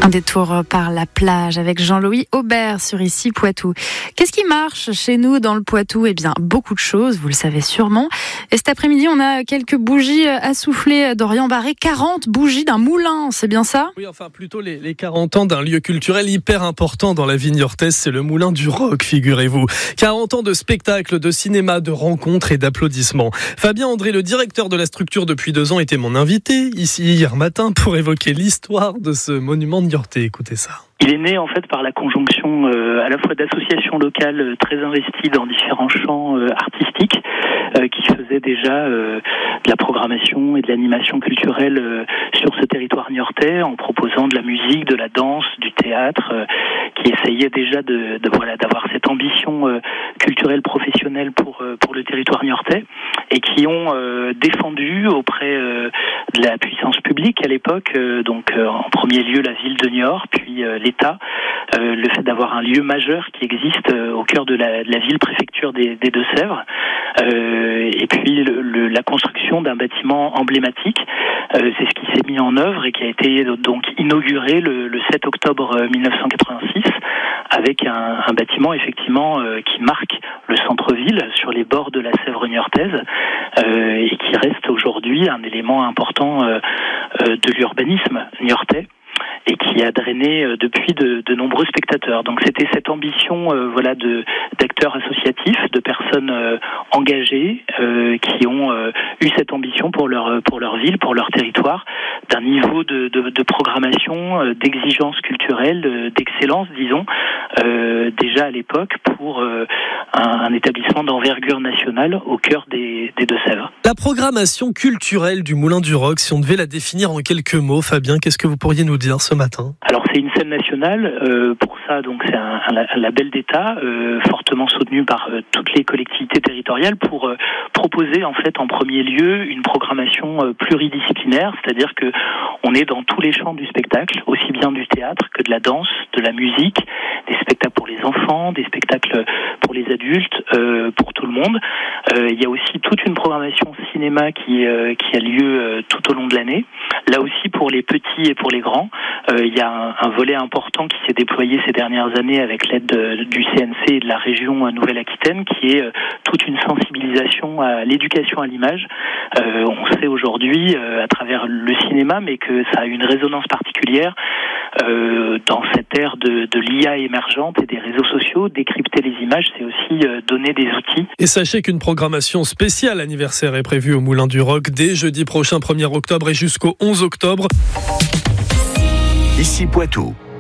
Un détour par la plage avec Jean-Louis Aubert sur Ici Poitou. Qu'est-ce qui marche chez nous dans le Poitou ? Eh bien, beaucoup de choses, vous le savez sûrement. Et cet après-midi, on a quelques bougies à souffler d'Orient Barré. 40 bougies d'un moulin, c'est bien ça ? Oui, enfin plutôt les 40 ans d'un lieu culturel hyper important dans la vie niortaise, c'est le Moulin du Roc, figurez-vous. 40 ans de spectacles, de cinéma, de rencontres et d'applaudissements. Fabien André, le directeur de la structure depuis 2 ans, était mon invité ici hier matin pour évoquer l'histoire de ce monument niortais. Écoutez ça. Il est né en fait par la conjonction à la fois d'associations locales très investies dans différents champs artistiques qui faisaient déjà de la programmation et de l'animation culturelle sur ce territoire niortais en proposant de la musique, de la danse, du théâtre, qui essayaient déjà d'avoir cette ambition culturelle professionnelle pour le territoire niortais et qui ont défendu auprès de la puissance publique à l'époque, en premier lieu la ville de Niort, puis l'État, le fait d'avoir un lieu majeur qui existe au cœur de la ville préfecture des Deux-Sèvres, et puis la construction d'un bâtiment emblématique. C'est ce qui s'est mis en œuvre et qui a été donc inauguré le 7 octobre 1986 avec un bâtiment effectivement qui marque le centre-ville sur les bords de la Sèvre niortaise et qui reste aujourd'hui un élément important de l'urbanisme niortais et qui a drainé depuis de nombreux spectateurs. Donc c'était cette ambition d'acteurs associatifs, de personnes engagées qui ont eu cette ambition pour leur ville, pour leur territoire, d'un niveau de programmation, d'exigence culturelle, d'excellence, disons, déjà à l'époque pour un établissement d'envergure nationale au cœur des Deux-Sèvres. La programmation culturelle du Moulin du Roc, si on devait la définir en quelques mots, Fabien, qu'est-ce que vous pourriez nous dire ce matin ? Alors c'est une scène nationale, pour ça donc c'est un label d'État fortement soutenu par toutes les collectivités territoriales pour proposer en fait en premier lieu une programmation pluridisciplinaire, c'est-à-dire que on est dans tous les champs du spectacle, aussi bien du théâtre que de la danse, de la musique, des spectacles pour les enfants, des spectacles pour les adultes, pour tout le monde. Il y a aussi toute une programmation cinéma qui a lieu tout au long de l'année. Là aussi pour les petits et pour les grands, il y a un volet important qui s'est déployé ces dernières années avec l'aide du CNC et de la région Nouvelle-Aquitaine, qui est toute une sensibilisation à l'éducation à l'image. On sait aujourd'hui à travers le cinéma, mais que ça a une résonance particulière dans cette ère de l'IA émergente et des réseaux sociaux. Décrypter les images, c'est aussi donner des outils. Et sachez qu'une programmation spéciale anniversaire est prévue au Moulin du Roc dès jeudi prochain 1er octobre et jusqu'au 11 octobre. Ici Poitou.